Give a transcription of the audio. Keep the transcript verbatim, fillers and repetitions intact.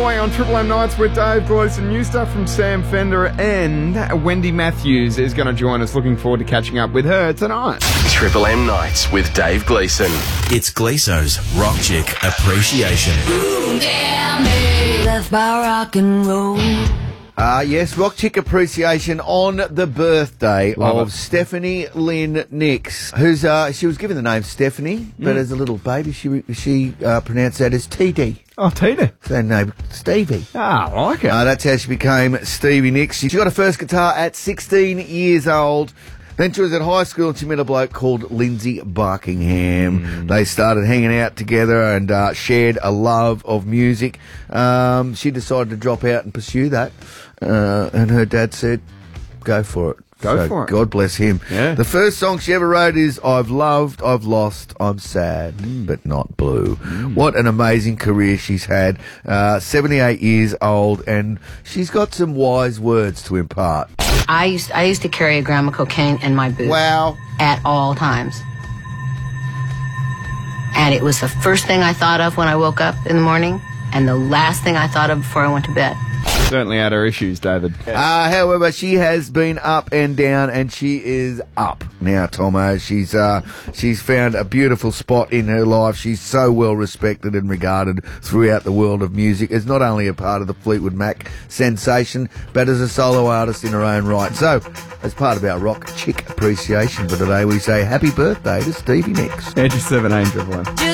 way on Triple M Nights with Dave Gleeson. New stuff from Sam Fender, and Wendy Matthews is going to join us. Looking forward to catching up with her tonight. Triple M Nights with Dave Gleeson. It's Gleeso's Rock Chick Appreciation. Ooh, damn me. Left by rock and roll. Uh, yes, Rock Chick Appreciation on the birthday Love of it. Stephanie Lynn Nix, who's, uh, she was given the name Stephanie, but Mm. as a little baby, she she uh, pronounced that as T D. Oh, Tina. So named Stevie. Ah, I like it. Uh, that's how she became Stevie Nicks. She got her first guitar at sixteen years old. Then she was at high school and she met a bloke called Lindsay Buckingham. Mm. They started hanging out together and uh, shared a love of music. Um, she decided to drop out and pursue that. Uh, and her dad said, go for it. Go So for it. God bless him. Yeah. The first song she ever wrote is I've Loved, I've Lost, I'm Sad, Mm. but Not Blue. What an amazing career she's had. Uh, seventy-eight years old, and she's got some wise words to impart. I used I used to carry a gram of cocaine in my boot Wow. at all times. And it was the first thing I thought of when I woke up in the morning and the last thing I thought of before I went to bed. Certainly had her issues, David. Uh, however, she has been up and down, and she is up now, Tomo. She's uh, she's found a beautiful spot in her life. She's so well respected and regarded throughout the world of music as not only a part of the Fleetwood Mac sensation, but as a solo artist in her own right. So, as part of our Rock Chick Appreciation for today, we say happy birthday to Stevie Nicks. Edge of seven, Angel one.